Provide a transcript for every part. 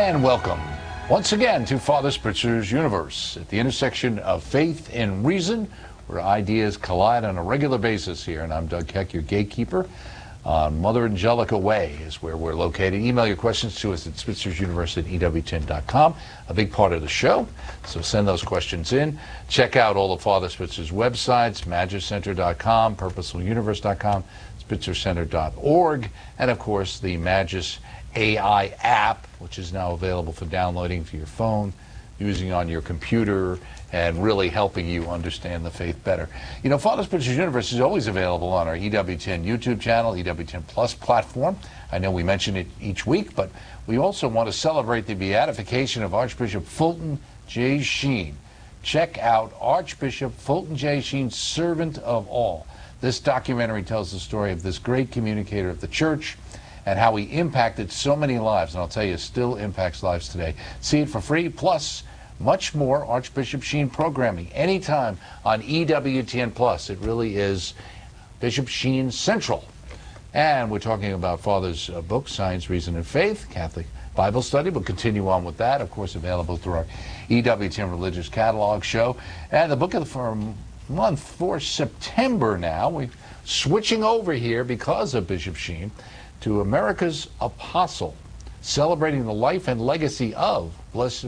And welcome once again to Father Spitzer's Universe, at the intersection of faith and reason, where ideas collide on a regular basis here. And I'm Doug Keck, your gatekeeper. Mother Angelica Way is where we're located. Email your questions to us at spitzer'suniverse@ewtn.com, a big part of the show. So send those questions in. Check out all of Father Spitzer's websites, magiccenter.com, purposefuluniverse.com, spitzercenter.org, and of course the Magis AI app, which is now available for downloading to your phone, using on your computer, and really helping you understand the faith better. You know, Father Spitzer's Universe is always available on our EWTN YouTube channel, EWTN Plus platform. I know we mention it each week, but we also want to celebrate the beatification of Archbishop Fulton J. Sheen. Check out Archbishop Fulton J. Sheen, Servant of All. This documentary tells the story of this great communicator of the church and how he impacted so many lives, and I'll tell you, still impacts lives today. See it for free, plus much more Archbishop Sheen programming anytime on EWTN Plus. It really is Bishop Sheen Central. And we're talking about Father's book, Science, Reason, and Faith, Catholic Bible Study. We'll continue on with that, of course, available through our EWTN Religious Catalog show. And the book of the month for September now, we're switching over here because of Bishop Sheen to America's Apostle, celebrating the life and legacy of Blessed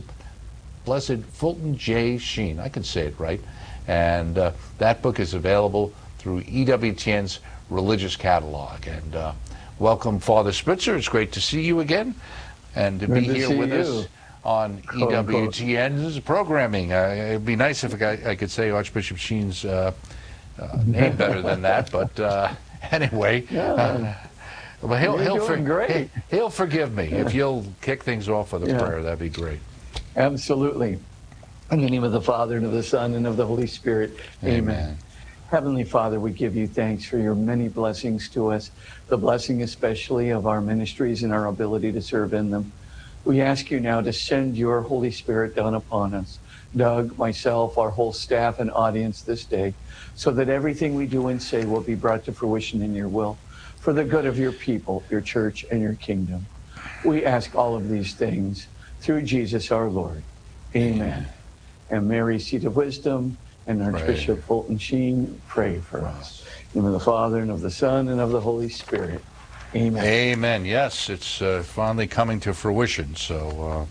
Fulton J. Sheen. I can say it right. And that book is available through EWTN's Religious Catalog. And welcome, Father Spitzer. It's great to see you again and to be here with us on EWTN's programming. It'd be nice if I could say Archbishop Sheen's name better than that, but anyway. Yeah. Well, he'll forgive me. If you'll kick things off with a prayer, that'd be great. Absolutely. In the name of the Father, and of the Son, and of the Holy Spirit. Amen. Heavenly Father, we give you thanks for your many blessings to us, the blessing especially of our ministries and our ability to serve in them. We ask you now to send your Holy Spirit down upon us, Doug, myself, our whole staff and audience this day, so that everything we do and say will be brought to fruition in your will, for the good of your people, your church, and your kingdom. We ask all of these things through Jesus our Lord. Amen. And Mary, seat of wisdom, and Archbishop Fulton Sheen, pray for us. In the name of the Father, and of the Son, and of the Holy Spirit. Amen. Amen. Yes, it's finally coming to fruition. So,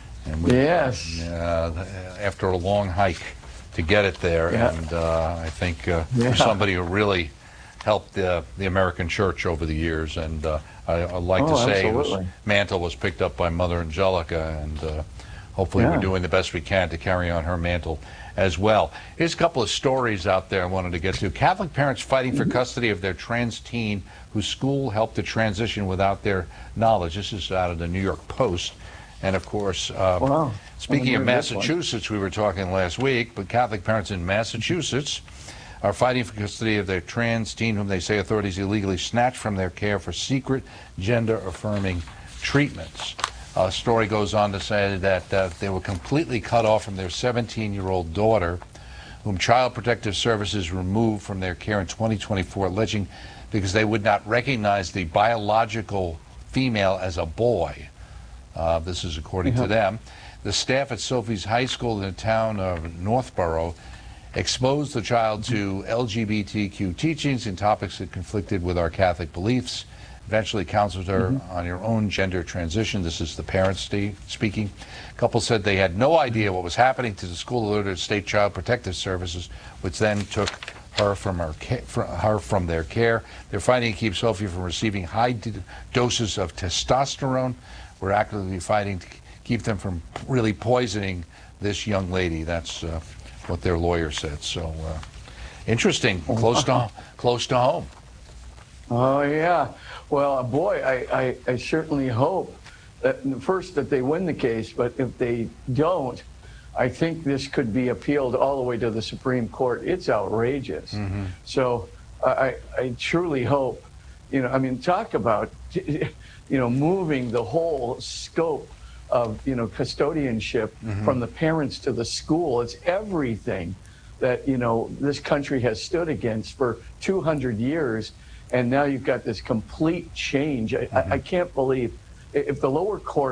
after a long hike to get it there, and I think for somebody who really helped the American church over the years, and I'd like to say mantle was picked up by Mother Angelica, and hopefully we're doing the best we can to carry on her mantle as well. Here's a couple of stories out there I wanted to get to. Catholic parents fighting for custody of their trans teen whose school helped to transition without their knowledge. This is out of the New York Post. And of course, speaking of Massachusetts, we were talking last week, but Catholic parents in Massachusetts are fighting for custody of their trans teen whom they say authorities illegally snatched from their care for secret gender-affirming treatments. A story goes on to say that they were completely cut off from their 17-year-old daughter, whom Child Protective Services removed from their care in 2024, alleging because they would not recognize the biological female as a boy. This is according to them. The staff at Sophie's High School in the town of Northborough exposed the child to LGBTQ teachings and topics that conflicted with our Catholic beliefs. Eventually counseled her on her own gender transition. This is the parents speaking. The couple said they had no idea what was happening to the school, alerted State Child Protective Services, which then took her from their care. They're fighting to keep Sophie from receiving high doses of testosterone. We're actively fighting to keep them from really poisoning this young lady. That's what their lawyer said. So interesting, close to home. Oh yeah. Well, boy, I certainly hope that first that they win the case, but if they don't, I think this could be appealed all the way to the Supreme Court. It's outrageous. So I truly hope, talk about, moving the whole scope of, custodianship from the parents to the school. It's everything that, this country has stood against for 200 years. And now you've got this complete change. I can't believe if the lower court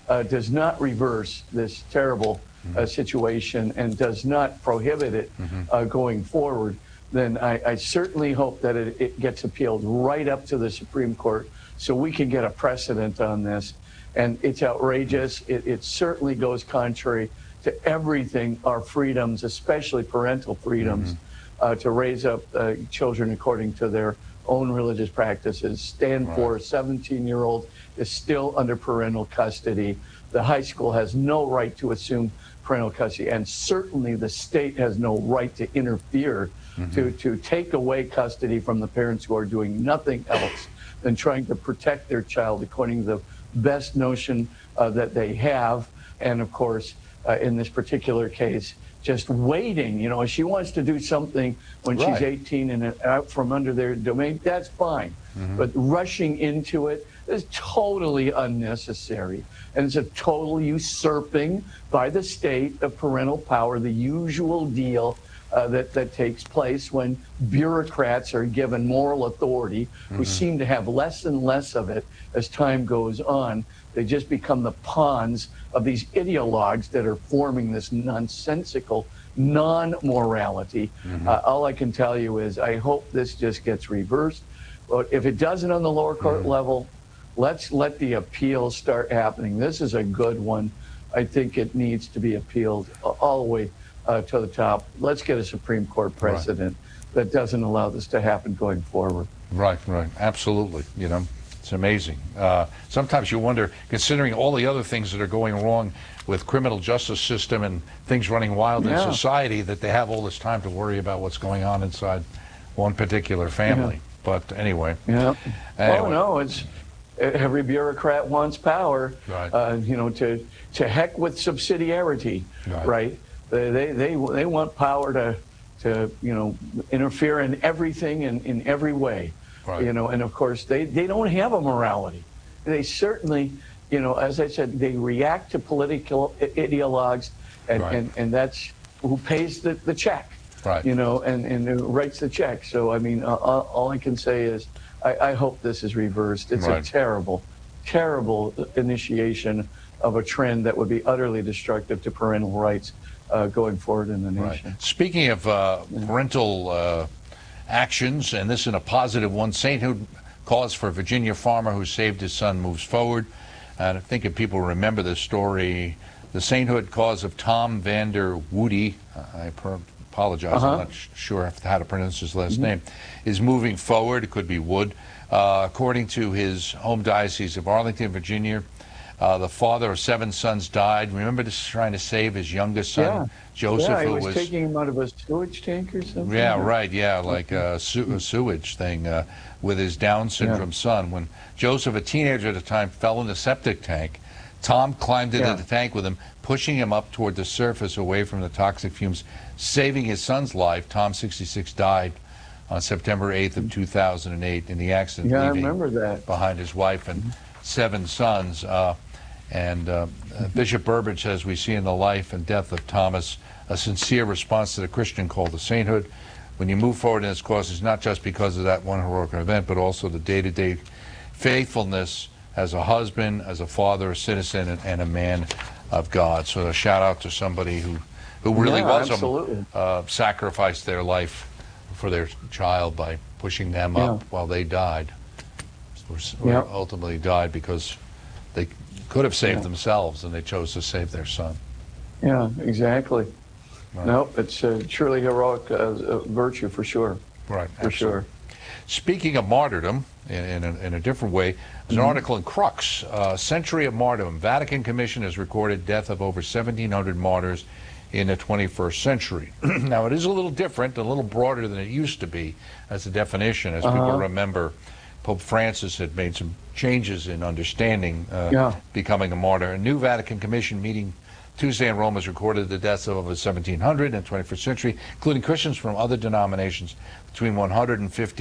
does not reverse this terrible situation and does not prohibit it going forward, then I certainly hope that it gets appealed right up to the Supreme Court so we can get a precedent on this. And it's outrageous. It certainly goes contrary to everything, our freedoms, especially parental freedoms, to raise up children according to their own religious practices. Stand for 17-year-old is still under parental custody. The high school has no right to assume parental custody, and certainly the state has no right to interfere to take away custody from the parents who are doing nothing else than trying to protect their child according to the best notion that they have. And of course, in this particular case, just waiting. You know, if she wants to do something when she's 18 and out from under their domain, that's fine. But rushing into it is totally unnecessary. And it's a total usurping by the state of parental power, the usual deal that takes place when bureaucrats are given moral authority, who seem to have less and less of it as time goes on. They just become the pawns of these ideologues that are forming this nonsensical non-morality. All I can tell you is I hope this just gets reversed. But if it doesn't on the lower court level, let's let the appeals start happening. This is a good one. I think it needs to be appealed all the way to the top. Let's get a Supreme Court precedent that doesn't allow this to happen going forward. Right. Absolutely. You know, it's amazing. Sometimes you wonder, considering all the other things that are going wrong with criminal justice system and things running wild in society, that they have all this time to worry about what's going on inside one particular family. But anyway. Oh, no, it's every bureaucrat wants power. You know, to heck with subsidiarity. Right. They want power to you know, interfere in everything and in every way. You know, and of course they don't have a morality. They certainly, you know, as I said, they react to political ideologues, and that's who pays the check. You know, and who writes the check. So I mean, all I can say is I hope this is reversed. It's a terrible initiation of a trend that would be utterly destructive to parental rights going forward in the nation. Speaking of parental actions, and this in a positive one, sainthood cause for a Virginia farmer who saved his son moves forward. And I think if people remember this story, the sainthood cause of Tom Vander Woody, I apologize, I'm not sure how to pronounce his last name, is moving forward. It could be Wood. According to his home diocese of Arlington, Virginia, the father of 7 sons died. Remember, just trying to save his youngest son, Joseph, he who was taking him out of a sewage tank or something. Like a sewage thing with his Down syndrome son. When Joseph, a teenager at the time, fell in the septic tank, Tom climbed into the tank with him, pushing him up toward the surface away from the toxic fumes, saving his son's life. Tom, 66, died on September 8th of 2008 in the accident, I remember that, behind his wife and 7 sons. Bishop Burbidge says, we see in the life and death of Thomas a sincere response to the Christian call to sainthood. When you move forward in this cause, it's not just because of that one heroic event, but also the day-to-day faithfulness as a husband, as a father, a citizen, and a man of God. So a shout out to somebody who really sacrificed their life for their child by pushing them up while they died. Or ultimately died because they could have saved themselves and they chose to save their son. Yeah, exactly. Nope, it's a truly heroic virtue for sure. For sure. Speaking of martyrdom, in a different way, there's an article in Crux, Century of Martyrdom. Vatican Commission has recorded death of over 1,700 martyrs in the 21st century. Now, it is a little different, a little broader than it used to be as a definition. As people remember, Pope Francis had made some changes in understanding becoming a martyr. A new Vatican Commission meeting Tuesday in Rome has recorded the deaths of over 1,700 in the 21st century, including Christians from other denominations, between 100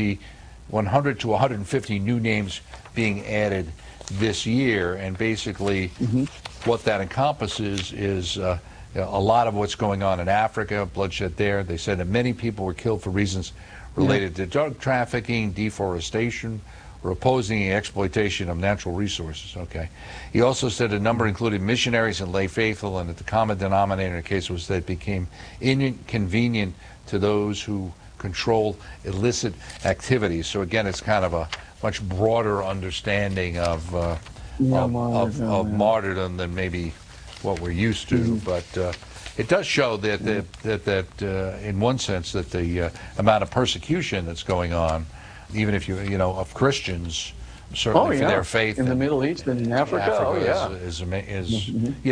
to 150 new names being added this year. And basically what that encompasses is a lot of what's going on in Africa, bloodshed there. They said that many people were killed for reasons related to drug trafficking, deforestation, were opposing the exploitation of natural resources. Okay. He also said a number included missionaries and lay faithful, and that the common denominator in the case was that it became inconvenient to those who control illicit activities. So again, it's kind of a much broader understanding of martyrdom than maybe what we're used to. But it does show that in one sense that the amount of persecution that's going on, even if of Christians, certainly for their faith in the Middle East and in Africa, is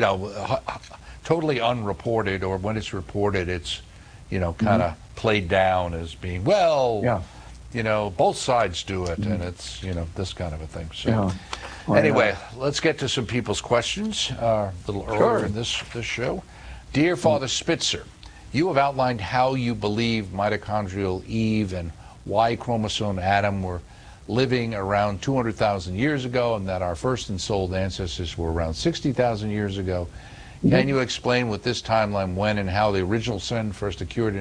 totally unreported, or when it's reported, it's kind of played down as being both sides do it, and it's this kind of a thing. So anyway, let's get to some people's questions a little earlier in this show. Dear Father Spitzer, you have outlined how you believe mitochondrial Eve and Y chromosome Adam were living around 200,000 years ago, and that our first ensouled ancestors were around 60,000 years ago. Can you explain with this timeline when and how the original sin first occurred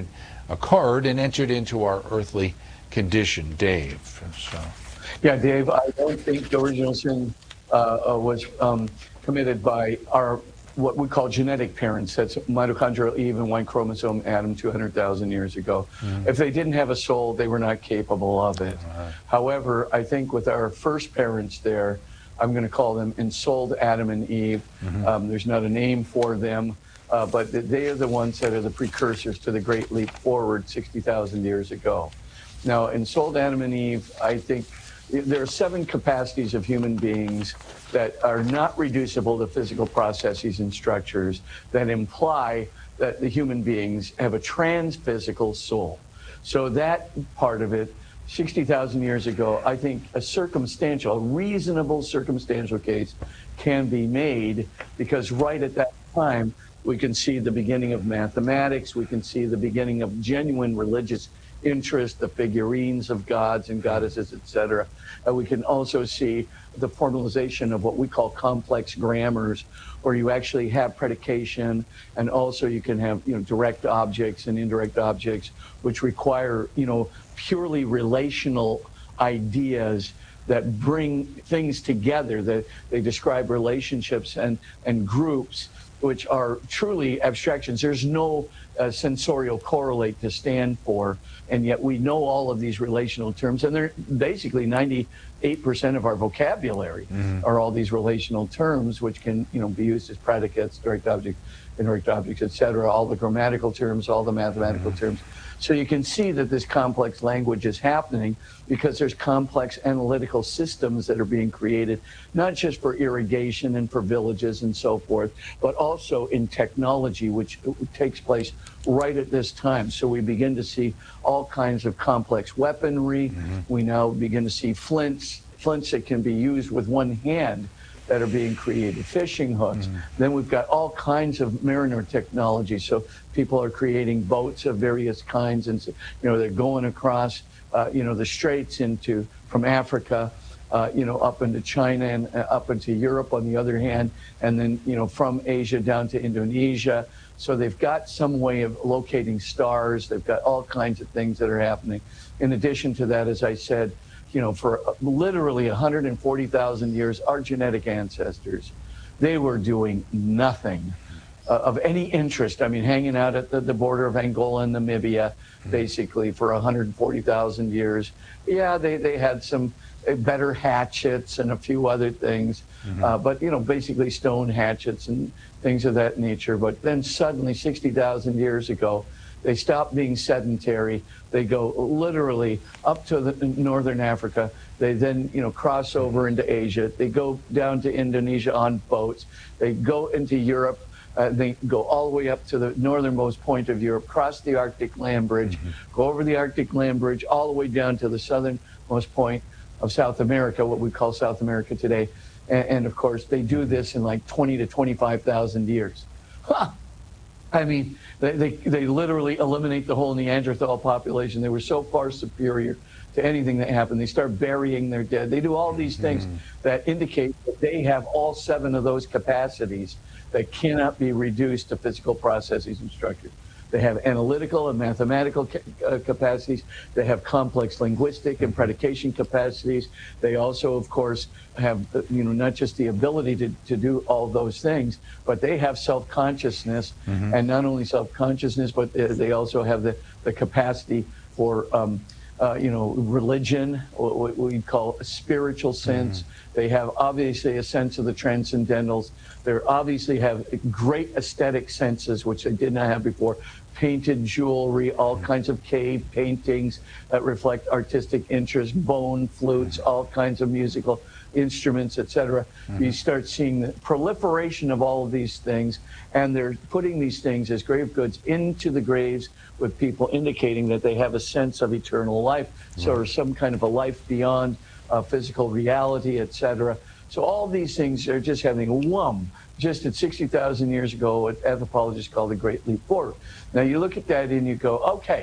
and entered into our earthly condition? Dave. So. Yeah, Dave, I don't think the original sin was committed by our what we call genetic parents. That's mitochondrial Eve and Y chromosome Adam 200,000 years ago. If they didn't have a soul, they were not capable of it. However, I think with our first parents there, I'm going to call them ensouled Adam and Eve. There's not a name for them, but they are the ones that are the precursors to the Great Leap Forward 60,000 years ago. Now, ensouled Adam and Eve, I think there are 7 capacities of human beings that are not reducible to physical processes and structures that imply that the human beings have a trans-physical soul. So that part of it, 60,000 years ago, I think a reasonable circumstantial case can be made, because right at that time, we can see the beginning of mathematics, we can see the beginning of genuine religious interest, the figurines of gods and goddesses, etc. We can also see the formalization of what we call complex grammars, where you actually have predication, and also you can have direct objects and indirect objects, which require purely relational ideas that bring things together, that they describe relationships and groups, which are truly abstractions. There's no sensorial correlate to stand for, and yet we know all of these relational terms, and they're basically 98% of our vocabulary are all these relational terms, which can be used as predicates, direct objects, indirect objects, etc. All the grammatical terms, all the mathematical terms. So you can see that this complex language is happening because there's complex analytical systems that are being created, not just for irrigation and for villages and so forth, but also in technology, which takes place right at this time. So we begin to see all kinds of complex weaponry. We now begin to see flints that can be used with one hand that are being created, fishing hooks. Then we've got all kinds of mariner technology. So people are creating boats of various kinds, and they're going across the straits from Africa up into China and up into Europe on the other hand, and then from Asia down to Indonesia. So they've got some way of locating stars. They've got all kinds of things that are happening. In addition to that, as I said, for literally 140,000 years, our genetic ancestors, they were doing nothing of any interest. I mean, hanging out at the border of Angola and Namibia, basically, for 140,000 years. Yeah, they had some better hatchets and a few other things, but, basically stone hatchets and things of that nature. But then suddenly, 60,000 years ago, they stop being sedentary. They go literally up to northern Africa. They then, cross over into Asia. They go down to Indonesia on boats. They go into Europe. They go all the way up to the northernmost point of Europe, cross the Arctic land bridge, go over the Arctic land bridge, all the way down to the southernmost point of South America, what we call South America today. And of course, they do this in like 20 to 25,000 years. I mean, they literally eliminate the whole Neanderthal population. They were so far superior to anything that happened. They start burying their dead. They do all these things that indicate that they have all 7 of those capacities that cannot be reduced to physical processes and structures. They have analytical and mathematical capacities. They have complex linguistic and predication capacities. They also, of course, have, not just the ability to do all those things, but they have self-consciousness, and not only self-consciousness, but they also have the capacity for, religion, what we call a spiritual sense. They have obviously a sense of the transcendentals. They obviously have great aesthetic senses, which they did not have before. Painted jewelry, all kinds of cave paintings that reflect artistic interest, bone flutes, all kinds of musical instruments, etc. You start seeing the proliferation of all of these things, and they're putting these things as grave goods into the graves with people indicating that they have a sense of eternal life, so some kind of a life beyond physical reality, etc. So all these things are just having a wham, just at 60,000 years ago, what anthropologists call the Great Leap Forward. Now you look at that and you go, okay,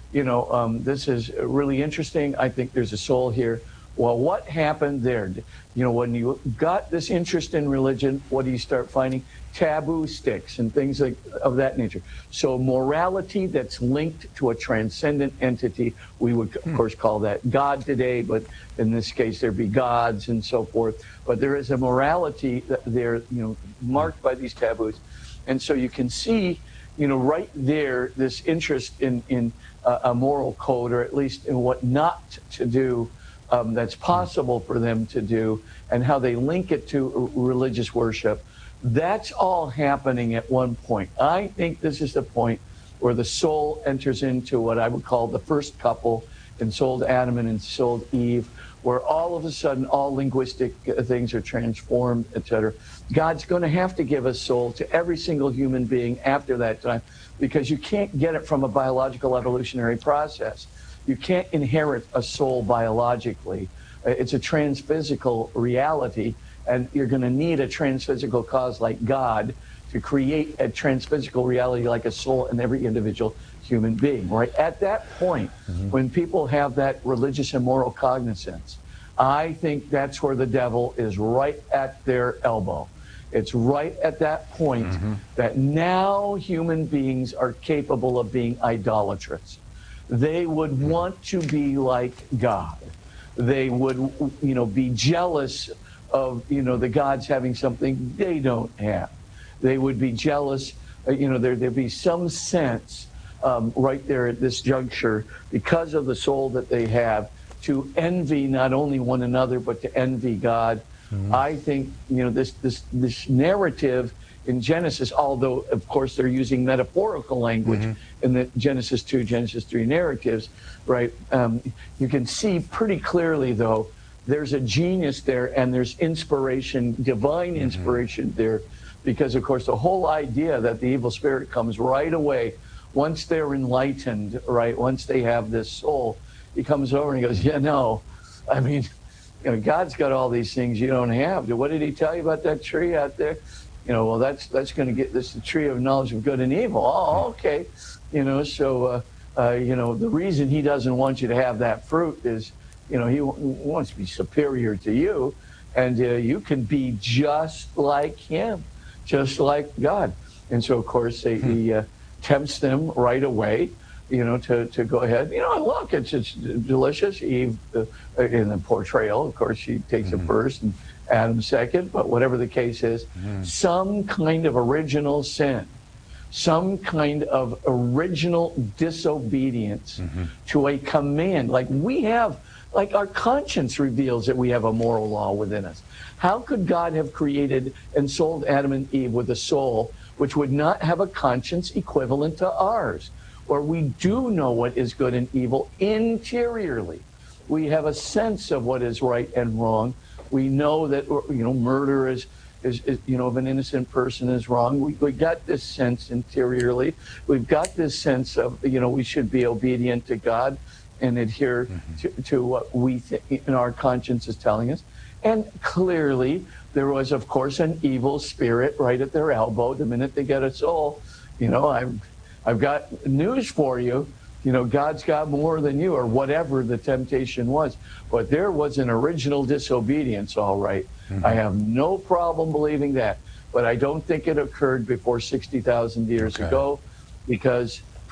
this is really interesting. I think there's a soul here. Well, what happened there? When you got this interest in religion, what do you start finding? Taboo sticks and things of that nature. So morality that's linked to a transcendent entity, we would, of course, call that God today, but in this case, there'd be gods and so forth. But there is a morality there, marked by these taboos. And so you can see, right there, this interest in a moral code, or at least in what not to do, that's possible for them to do, and how they link it to religious worship. That's all happening at one point. I think this is the point where the soul enters into what I would call the first couple, ensouled Adam and ensouled Eve, where all of a sudden all linguistic things are transformed, etc. God's going to have to give a soul to every single human being after that time, because you can't get it from a biological evolutionary process. You can't inherit a soul biologically. It's a transphysical reality, and you're going to need a transphysical cause like God to create a transphysical reality like a soul in every individual human being, right? At that point, when people have that religious and moral cognizance, I think that's where the devil is, right at their elbow. It's right at that point that now human beings are capable of being idolatrous. They would want to be like God. They would, be jealous of, the gods having something they don't have. They would be jealous, there'd be some sense right there at this juncture, because of the soul that they have, to envy not only one another, but to envy God. I think, this narrative in Genesis, although, of course, they're using metaphorical language in the Genesis 2, Genesis 3 narratives, right? You can see pretty clearly, though, there's a genius there, and there's inspiration, divine inspiration there, because, of course, the whole idea that the evil spirit comes right away, once they're enlightened, right, once they have this soul, he comes over and he goes, God's got all these things you don't have. What did he tell you about that tree out there? Well, that's going to get this, the tree of knowledge of good and evil. Oh, okay. The reason he doesn't want you to have that fruit is, he wants to be superior to you, and you can be just like him, just like God. And so, of course, he tempts them right away, to go ahead. Look, it's delicious. Eve, in the portrayal, of course, she takes it first, and Adam second, but whatever the case is, some kind of original sin, some kind of original disobedience to a command. Like our conscience reveals that we have a moral law within us. How could God have created and sold Adam and Eve with a soul which would not have a conscience equivalent to ours? Or we do know what is good and evil interiorly. We have a sense of what is right and wrong. We know that, murder is of an innocent person is wrong. We got this sense interiorly. We've got this sense of, we should be obedient to God and adhere to what we think our conscience is telling us. And clearly, there was, of course, an evil spirit right at their elbow. The minute they get a soul, I've got news for you. God's got more than you, or whatever the temptation was. But there was an original disobedience, all right. I have no problem believing that. But I don't think it occurred before 60,000 years ago, because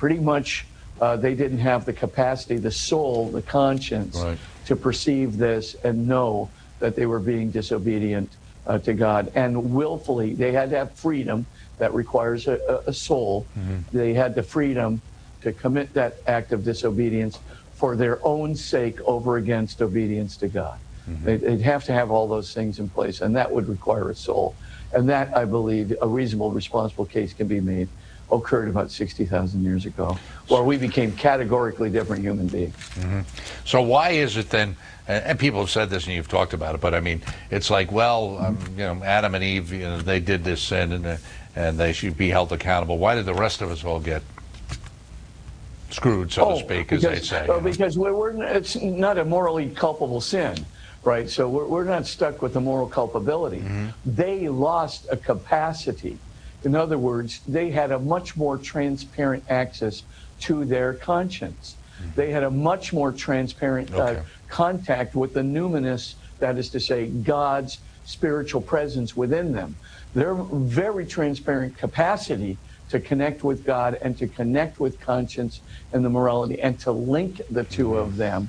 pretty much they didn't have the capacity, the soul, the conscience, Right. to perceive this and know that they were being disobedient to God. And willfully, they had to have freedom. That requires a soul. They had the freedom to commit that act of disobedience for their own sake over against obedience to God. They'd have to have all those things in place, and that would require a soul. And that, I believe, a reasonable, responsible case can be made, occurred about 60,000 years ago, where we became categorically different human beings. So why is it then, and people have said this and you've talked about it, but I mean, it's like, well, Adam and Eve, they did this sin and they should be held accountable. Why did the rest of us all get screwed, so to speak, as they say? Because it's not a morally culpable sin, right? So we're not stuck with the moral culpability. They lost a capacity. In other words, they had a much more transparent access to their conscience. They had a much more transparent contact with the numinous, that is to say, God's spiritual presence within them. Their very transparent capacity to connect with God and to connect with conscience and the morality and to link the two of them,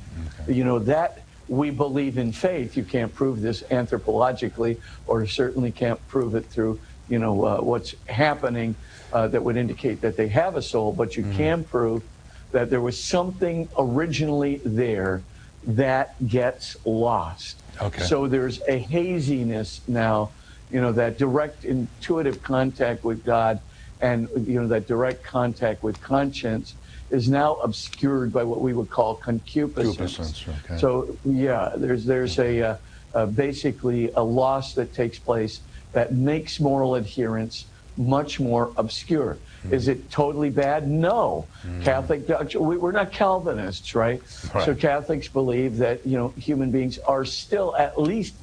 that we believe in faith. You can't prove this anthropologically, or certainly can't prove it through what's happening that would indicate that they have a soul, but you can prove that there was something originally there that gets lost. So there's a haziness now, that direct intuitive contact with God and that direct contact with conscience is now obscured by what we would call concupiscence. So there's a basically a loss that takes place that makes moral adherence much more obscure. Is it totally bad? No. Catholic doctrine, we're not Calvinists, right? So Catholics believe that human beings are still at least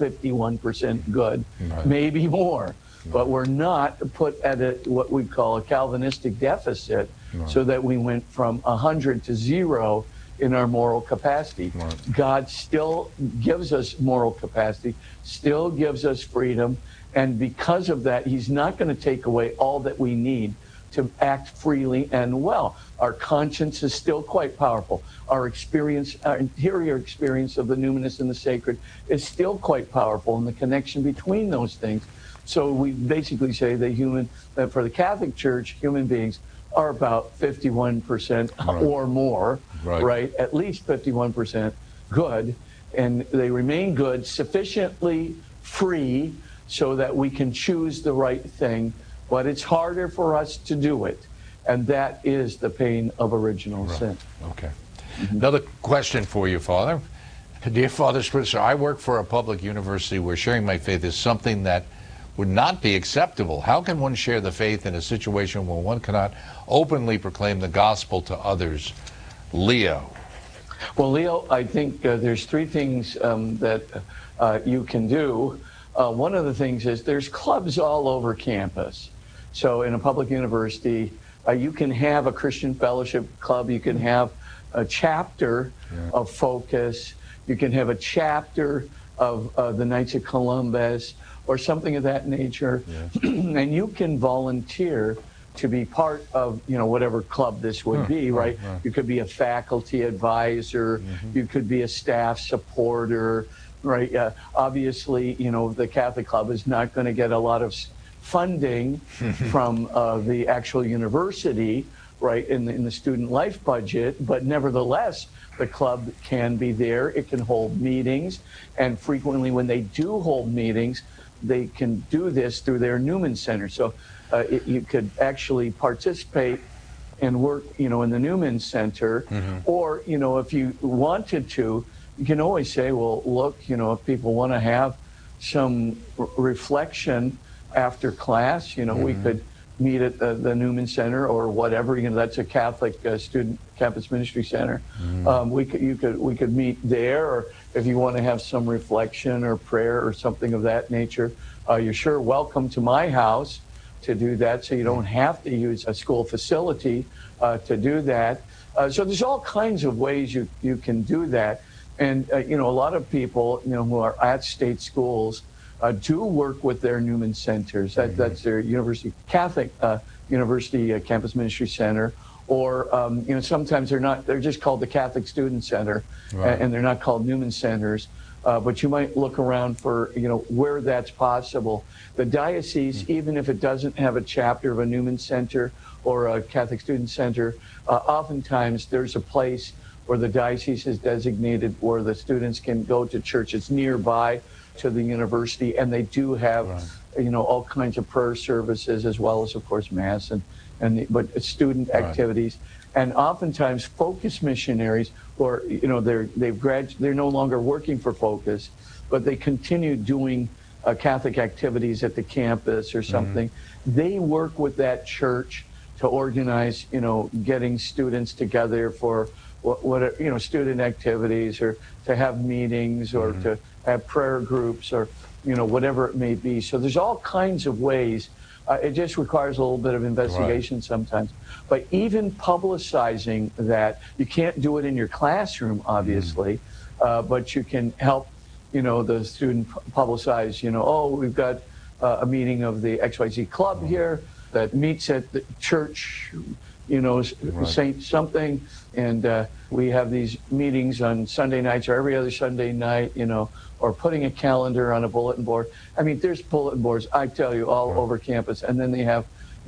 51% good, maybe more. But we're not put at what we call a Calvinistic deficit, so that we went from 100 to 0 in our moral capacity. God still gives us moral capacity, still gives us freedom, and because of that, he's not going to take away all that we need to act freely and well. Our conscience is still quite powerful. Our experience, our interior experience of the numinous and the sacred is still quite powerful, and the connection between those things. So we basically say that for the Catholic Church, human beings are about 51% or more, right? At least 51% good, and they remain good, sufficiently free so that we can choose the right thing, but it's harder for us to do it, and that is the pain of original sin. Another question for you, Father. Dear Father Spritzer, I work for a public university where sharing my faith is something that would not be acceptable. How can one share the faith in a situation where one cannot openly proclaim the gospel to others? Leo. Well, Leo, I think there's three things that you can do. One of the things is there's clubs all over campus. So in a public university, you can have a Christian fellowship club. You can have a chapter of Focus. You can have a chapter of the Knights of Columbus or something of that nature. And you can volunteer to be part of, whatever club this would be, right? You could be a faculty advisor. You could be a staff supporter, right? Obviously, the Catholic Club is not going to get a lot of funding from the actual university, right, in the student life budget, but nevertheless, the club can be there. It can hold meetings, and frequently when they do hold meetings, they can do this through their Newman Center. So you could actually participate and work, in the Newman Center, or, if you wanted to, you can always say, well, look, if people want to have some reflection after class, we could meet at the Newman Center or whatever. That's a Catholic student campus ministry center. We could meet there, or if you want to have some reflection or prayer or something of that nature, you're sure welcome to my house to do that. So you don't have to use a school facility to do that. So there's all kinds of ways you can do that. And, a lot of people, who are at state schools do work with their Newman centers. That's their university, Catholic University Campus Ministry Center, or sometimes they're just called the Catholic Student Center, Right. and they're not called Newman Centers. But you might look around for where that's possible. The diocese, even if it doesn't have a chapter of a Newman Center or a Catholic Student Center, oftentimes there's a place where the diocese is designated where the students can go to church. It's nearby to the university, and they do have all kinds of prayer services, as well as, of course, Mass but student activities. And oftentimes Focus missionaries, or they're no longer working for Focus, but they continue doing Catholic activities at the campus or something. They work with that church to organize, getting students together for what student activities, or to have meetings, or to have prayer groups, or whatever it may be. So there's all kinds of ways. It just requires a little bit of investigation sometimes. But even publicizing that, you can't do it in your classroom, obviously, but you can help, the student publicize, we've got a meeting of the XYZ club here that meets at the church, Saint something, and we have these meetings on Sunday nights or every other Sunday night, or putting a calendar on a bulletin board. I mean, there's bulletin boards, I tell you, all over campus, and then they have,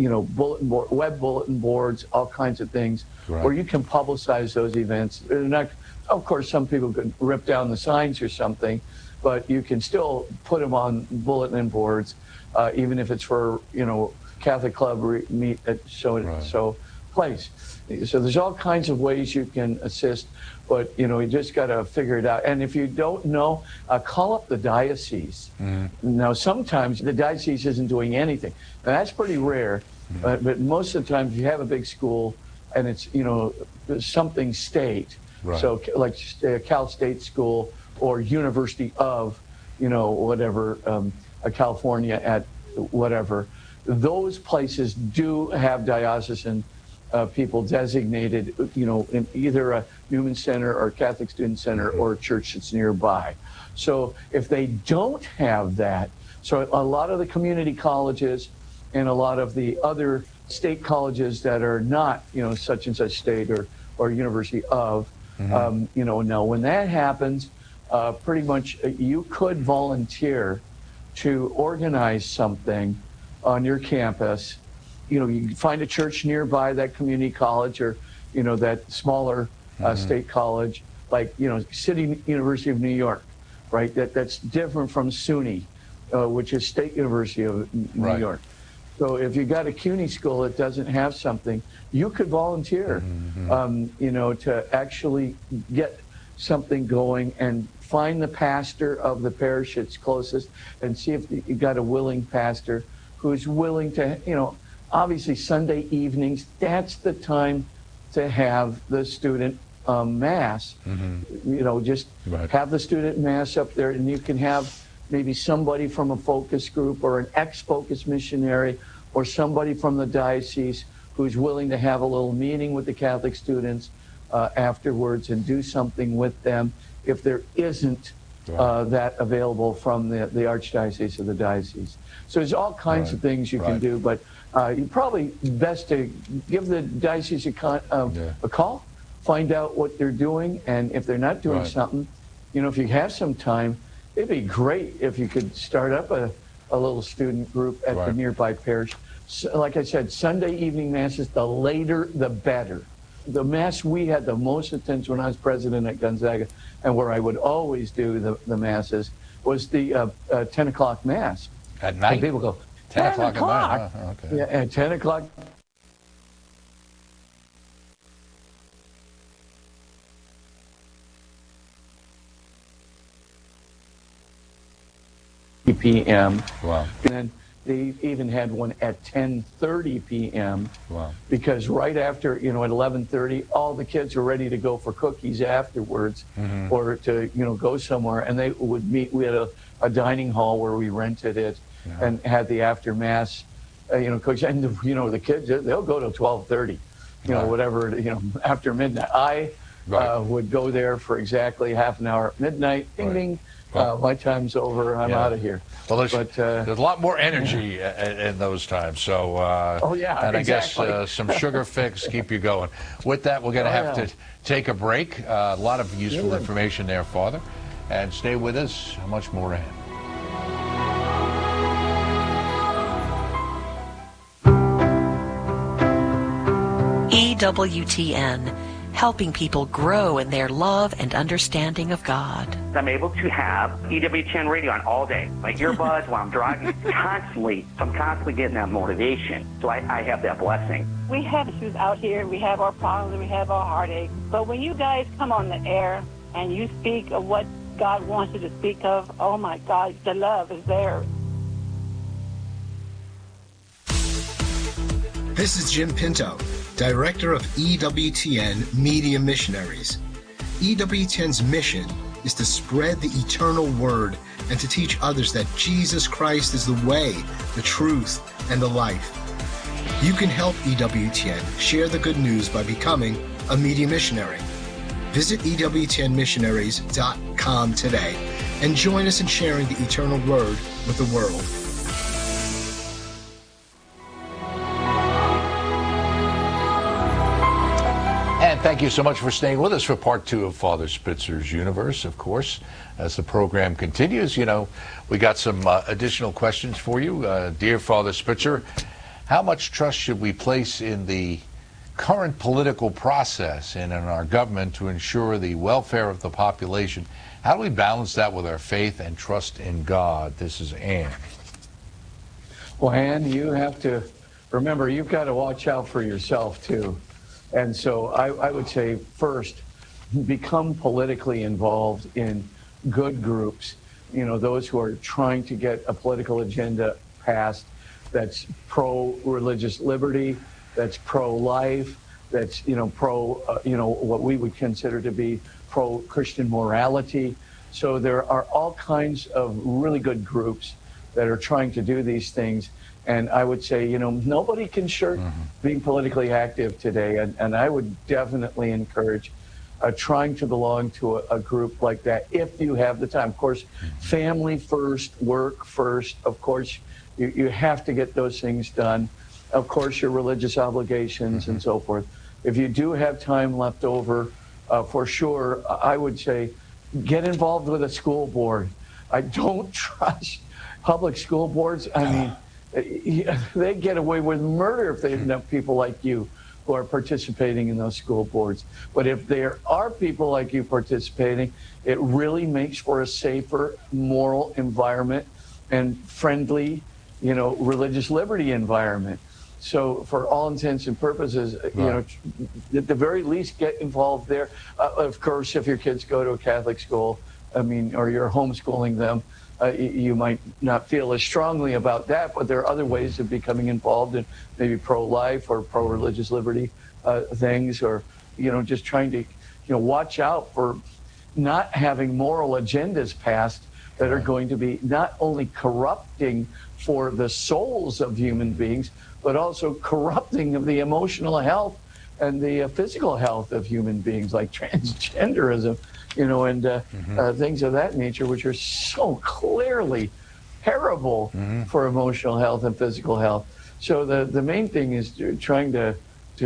web bulletin boards, all kinds of things, where you can publicize those events. They're not, of course, some people could rip down the signs or something, but you can still put them on bulletin boards, even if it's for, Catholic club meet at so place. So there's all kinds of ways you can assist, but you just got to figure it out. And if you don't know, call up the diocese. Now, sometimes the diocese isn't doing anything. Now, that's pretty rare, but most of the time, if you have a big school and it's something state, so like a Cal State school or University of whatever, California at whatever, those places do have diocesan people designated, in either a Newman Center or Catholic Student Center or a church that's nearby. So if they don't have that, so a lot of the community colleges and a lot of the other state colleges that are not, such and such state or university of, now when that happens, pretty much you could volunteer to organize something on your campus. You find a church nearby that community college, or, that smaller state college, like, City University of New York, right? That's different from SUNY, which is State University of New York. So if you got a CUNY school that doesn't have something, you could volunteer, to actually get something going and find the pastor of the parish that's closest and see if you got a willing pastor who's willing to, obviously Sunday evenings, that's the time to have the student mass. Just have the student mass up there, and you can have maybe somebody from a focus group or an ex-focus missionary or somebody from the diocese who's willing to have a little meeting with the Catholic students afterwards and do something with them if there isn't that available from the Archdiocese or the diocese. So there's all kinds of things you can do, but you probably best to give the diocese a call, find out what they're doing, and if they're not doing something, if you have some time, it'd be great if you could start up a little student group at the nearby parish. So, like I said, Sunday evening masses, the later the better. The mass we had the most attendance when I was president at Gonzaga, and where I would always do the masses, was the 10 o'clock mass. At night? And people go, 10 o'clock o'clock? at night? Okay. Yeah, at 10 o'clock. p.m. Wow. And then they even had one at 10:30 p.m. Wow. Because right after, at 11:30, all the kids were ready to go for cookies afterwards, or to, go somewhere, and they would meet. We had a dining hall where we rented it and had the after mass, cookies. And the kids, they'll go till 12:30, whatever, after midnight. Right. would go there for exactly half an hour at midnight. Ding, Right. ding. Well, My time's over. I'm yeah. out of here. Well, there's But a lot more energy in those times. So, oh yeah, and exactly. I guess some sugar fix keep you going. With that, we're going to have to take a break. A lot of useful information there, Father. And stay with us. Much more ahead. EWTN, helping people grow in their love and understanding of God. I'm able to have EWTN radio on all day. My earbuds while I'm driving, I'm constantly getting that motivation. So I have that blessing. We have issues out here. We have our problems. We have our heartaches. But when you guys come on the air and you speak of what God wants you to speak of, oh my God, the love is there. This is Jim Pinto, Director of EWTN Media Missionaries. EWTN's mission is to spread the eternal word and to teach others that Jesus Christ is the way, the truth, and the life. You can help EWTN share the good news by becoming a media missionary. Visit EWTNmissionaries.com today and join us in sharing the eternal word with the world. And thank you so much for staying with us for part 2 of Father Spitzer's Universe. Of course, as the program continues, you know, we got some additional questions for you. Dear Father Spitzer, how much trust should we place in the current political process and in our government to ensure the welfare of the population? How do we balance that with our faith and trust in God? This is Ann. Well, Ann, you have to remember, you've got to watch out for yourself, too. And so I would say, first, become politically involved in good groups, you know, those who are trying to get a political agenda passed that's pro-religious liberty, that's pro-life, that's, you know, what we would consider to be pro-Christian morality. So there are all kinds of really good groups that are trying to do these things. And I would say, you know, nobody can shirk being politically active today. And I would definitely encourage trying to belong to a group like that if you have the time. Of course, family first, work first. Of course, you have to get those things done. Of course, your religious obligations and so forth. If you do have time left over, for sure, I would say get involved with a school board. I don't trust public school boards. I mean, they get away with murder if they have enough people like you who are participating in those school boards. But if there are people like you participating, it really makes for a safer, moral environment and friendly, you know, religious liberty environment. So for all intents and purposes, you know, at the very least, get involved there. Of course, if your kids go to a Catholic school, I mean, or you're homeschooling them, you might not feel as strongly about that, but there are other ways of becoming involved in maybe pro-life or pro-religious liberty things, or, you know, just trying to, you know, watch out for not having moral agendas passed that are going to be not only corrupting for the souls of human beings, but also corrupting of the emotional health and the physical health of human beings, like transgenderism, you know, and things of that nature, which are so clearly terrible for emotional health and physical health. So the main thing is trying to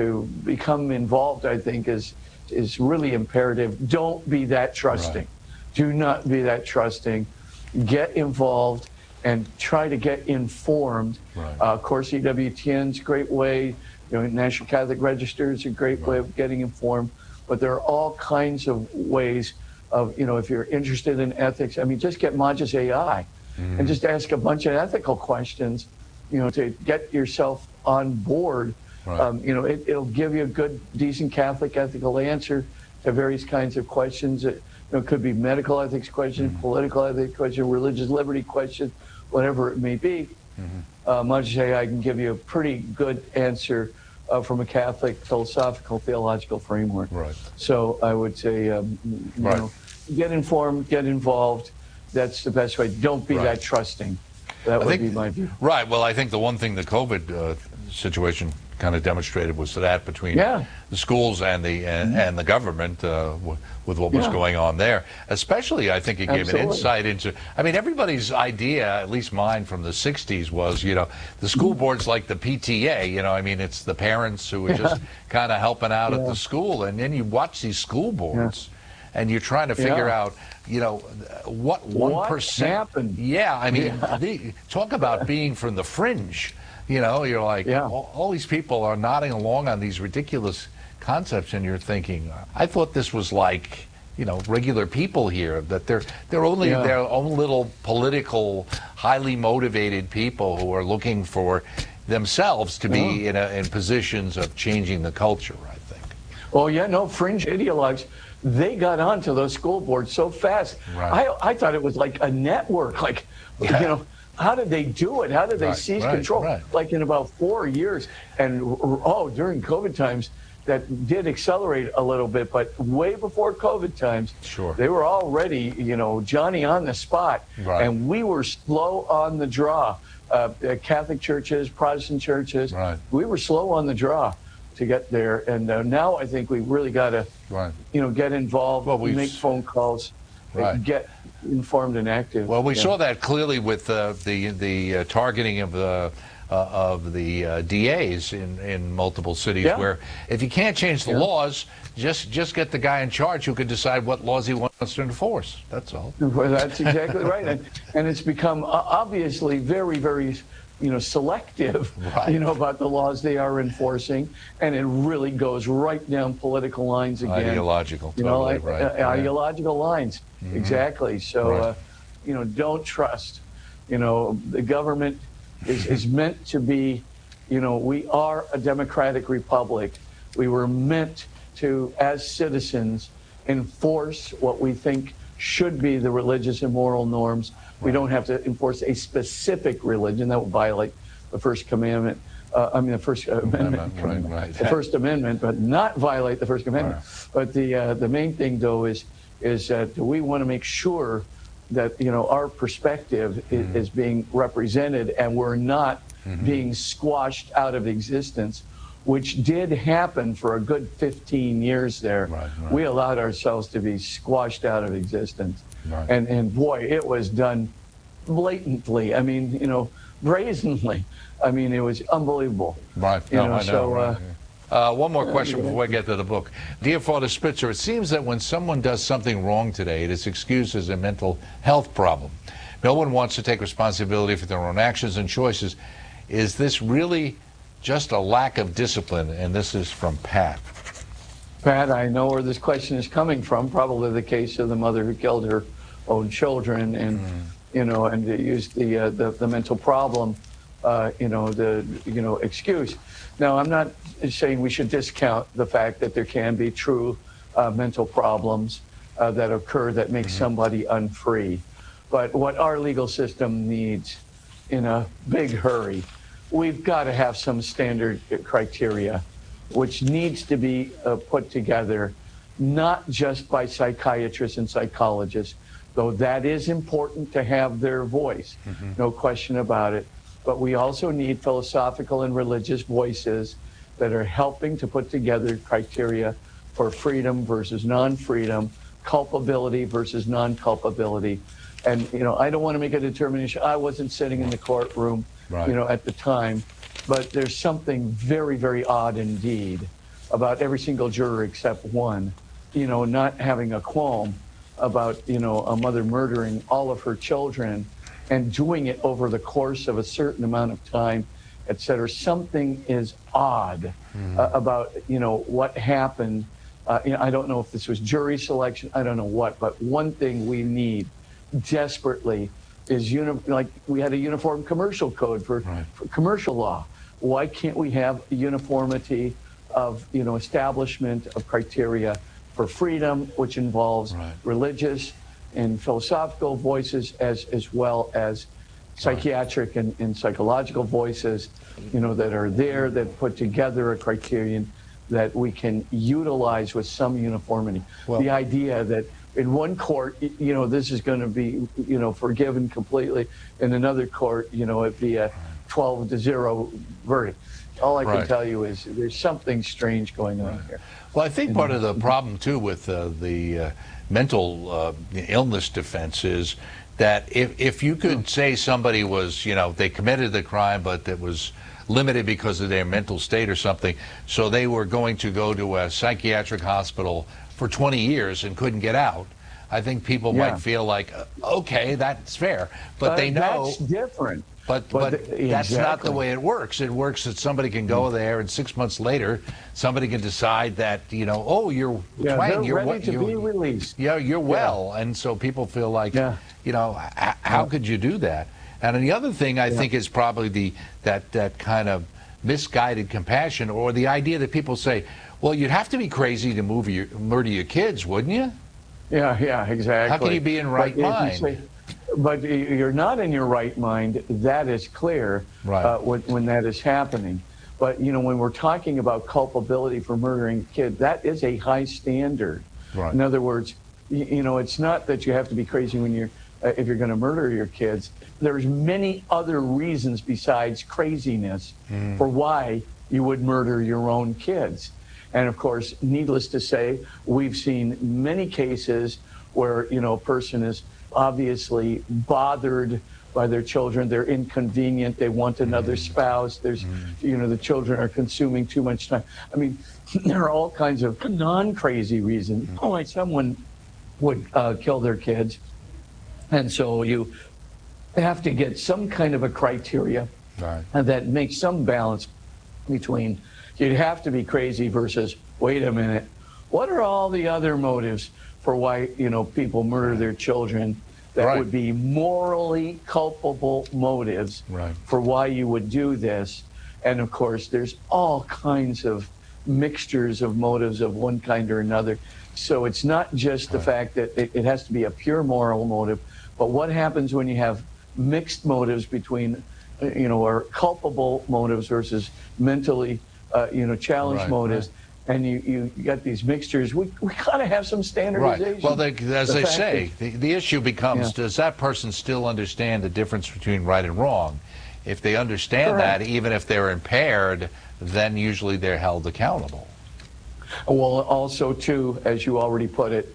become involved, I think, is really imperative. Don't be that trusting. Right. Do not be that trusting. Get involved and try to get informed. Right. Of course, EWTN's a great way. You know, National Catholic Register is a great way of getting informed. But there are all kinds of ways of, you know, if you're interested in ethics, I mean, just get Magis AI and just ask a bunch of ethical questions, you know, to get yourself on board. Right. You know, it'll give you a good, decent Catholic ethical answer to various kinds of questions. You know, it could be medical ethics questions, political ethics questions, religious liberty questions, whatever it may be. Magis AI can give you a pretty good answer from a Catholic philosophical, theological framework. Right. So I would say, you know, get informed, get involved. That's the best way. Don't be that trusting. That would be my view. Right. Well, I think the one thing the COVID situation kind of demonstrated was that between the schools and the government with what was going on there. Especially, I think it gave an insight into, I mean, everybody's idea, at least mine from the 60s, was, you know, the school board's like the PTA, you know, I mean, it's the parents who are just kind of helping out at the school. And then you watch these school boards and you're trying to figure out, you know, what 1% happened. Yeah, I mean, talk about being from the fringe. You know, you're like, all these people are nodding along on these ridiculous concepts, and you're thinking, I thought this was like, you know, regular people here, that they're only their own little political, highly motivated people who are looking for themselves to be in positions of changing the culture, I think. Oh, yeah, no, fringe ideologues, they got onto those school boards so fast. Right. I thought it was like a network, like, you know, how did they do it? How did they seize control? Like in about 4 years. And during COVID times, that did accelerate a little bit, but way before COVID times, they were already, you know, Johnny on the spot. And we were slow on the draw. Catholic churches, Protestant churches, we were slow on the draw to get there. And now I think we really got to, you know, get involved, make phone calls, get informed and active. Well, we saw that clearly with the targeting of the DAs in multiple cities, where if you can't change the laws, just get the guy in charge who can decide what laws he wants to enforce. That's all. Well, that's exactly right. And it's become obviously very, very, you know, selective, you know, about the laws they are enforcing, and it really goes right down political lines again. Ideological, you know, like, ideological lines, exactly. So, you know, don't trust. You know, the government is meant to be, you know, we are a democratic republic. We were meant to, as citizens, enforce what we think should be the religious and moral norms. We don't have to enforce a specific religion that would violate the First Commandment. The First Amendment. The First Amendment, but not violate the First Amendment. But the main thing, though, is that we want to make sure that, you know, our perspective is being represented, and we're not being squashed out of existence, which did happen for a good 15 years there. We allowed ourselves to be squashed out of existence. And boy, it was done blatantly. I mean, you know, brazenly. I mean, it was unbelievable. One more question before I get to the book. Dear Father Spitzer, it seems that when someone does something wrong today, it is excused as a mental health problem. No one wants to take responsibility for their own actions and choices. Is this really just a lack of discipline? And this is from Pat. Pat, I know where this question is coming from. Probably the case of the mother who killed her own children, and you know, and used the mental problem, you know, the excuse. Now, I'm not saying we should discount the fact that there can be true mental problems that occur that make somebody unfree. But what our legal system needs in a big hurry, we've got to have some standard criteria which needs to be put together, not just by psychiatrists and psychologists, though that is important to have their voice, no question about it. But we also need philosophical and religious voices that are helping to put together criteria for freedom versus non-freedom, culpability versus non-culpability. And, you know, I don't want to make a determination. I wasn't sitting in the courtroom, you know, at the time. But there's something very, very odd indeed about every single juror except one, you know, not having a qualm about, you know, a mother murdering all of her children and doing it over the course of a certain amount of time, et cetera. Something is odd about, you know, what happened. You know, I don't know if this was jury selection. I don't know what. But one thing we need desperately is, like we had a uniform commercial code for commercial law. Why can't we have a uniformity of, you know, establishment of criteria for freedom, which involves religious and philosophical voices as well as psychiatric and psychological voices, you know, that are there, that put together a criterion that we can utilize with some uniformity. Well, the idea that in one court, you know, this is going to be, you know, forgiven completely. In another court, you know, it'd be a 12-0 verdict. All I can Right. tell you is there's something strange going on here. Well, I think part of the problem, too, with the mental illness defense is that if you could say somebody was, they committed the crime, but it was limited because of their mental state or something, so they were going to go to a psychiatric hospital for 20 years and couldn't get out, I think people might feel like, okay, that's fair. But they know that's different. But that's not the way it works. It works that somebody can go there, and 6 months later, somebody can decide that, oh, you're Twang, they're ready to be released. Yeah, you're well. And so people feel like, how could you do that? And the other thing I think is probably that kind of misguided compassion, or the idea that people say, well, you'd have to be crazy to murder your kids, wouldn't you? Yeah, exactly. How can you be in right mind? But you're not in your right mind. That is clear when that is happening. But, when we're talking about culpability for murdering a kid, that is a high standard. Right. In other words, it's not that you have to be crazy when if you're going to murder your kids. There's many other reasons besides craziness for why you would murder your own kids. And, of course, needless to say, we've seen many cases where, a person is obviously bothered by their children. They're inconvenient. They want another spouse. There's, the children are consuming too much time. I mean, there are all kinds of non-crazy reasons why someone would kill their kids. And so you have to get some kind of a criteria that makes some balance between you'd have to be crazy versus, wait a minute, what are all the other motives for why, people murder their children that would be morally culpable motives for why you would do this? And of course, there's all kinds of mixtures of motives of one kind or another. So it's not just the fact that it has to be a pure moral motive, but what happens when you have mixed motives between, or culpable motives versus mentally challenged motives, and you got these mixtures. We gotta have some standardization. Right. Well, as they say, the issue becomes: does that person still understand the difference between right and wrong? If they understand that, even if they're impaired, then usually they're held accountable. Well, also too, as you already put it,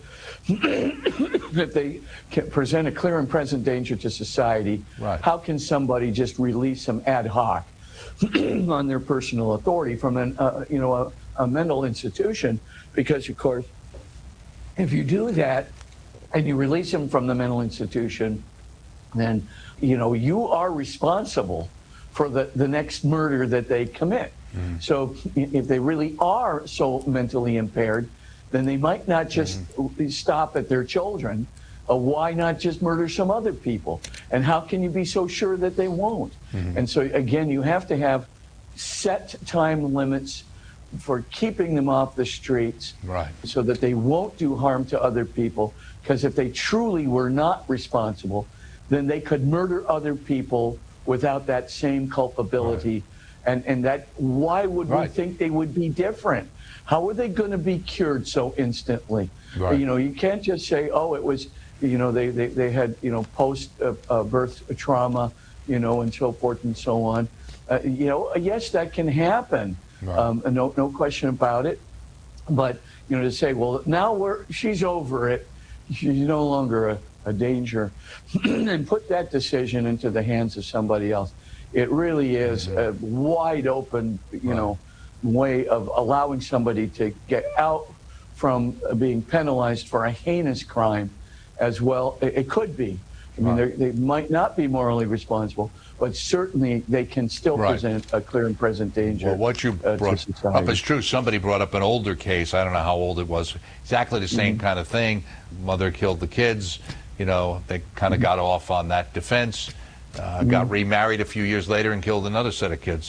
if they can present a clear and present danger to society, how can somebody just release them ad hoc on their personal authority from a mental institution? Because, of course, if you do that and you release them from the mental institution, then, you are responsible for the next murder that they commit. So if they really are so mentally impaired, then they might not just stop at their children. Why not just murder some other people? And how can you be so sure that they won't? And so, again, you have to have set time limits for keeping them off the streets so that they won't do harm to other people. Because if they truly were not responsible, then they could murder other people without that same culpability. And that, why would we think they would be different? How are they going to be cured so instantly? You can't just say, oh, it was, they had, post-birth trauma, and so forth and so on. Yes, that can happen. No question about it. But, to say, well, now she's over it. She's no longer a danger. And put that decision into the hands of somebody else. It really is a wide open, way of allowing somebody to get out from being penalized for a heinous crime as well. It could be. I mean, they might not be morally responsible, but certainly they can still present a clear and present danger. Well, what you brought up is true. Somebody brought up an older case. I don't know how old it was. Exactly the same kind of thing. Mother killed the kids. They kind of got off on that defense. Got remarried a few years later and killed another set of kids.